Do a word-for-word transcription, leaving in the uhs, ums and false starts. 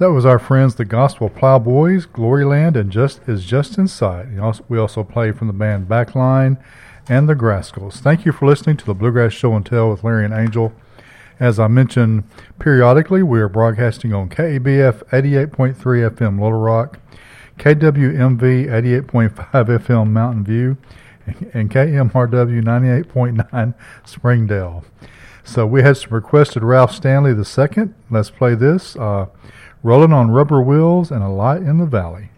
That was our friends, the Gospel Plowboys, Gloryland, and Just Is Just in Sight. We also played from the band Backline and the Grascals. Thank you for listening to the Bluegrass Show and Tell with Larry and Angel. As I mentioned periodically, we are broadcasting on K E B F eighty-eight point three F M Little Rock, K W M V eighty-eight point five F M Mountain View, and K M R W ninety-eight point nine Springdale. So we had some requested Ralph Stanley the second. Let's play this. Uh, Rolling on Rubber Wheels and a Light in the Valley.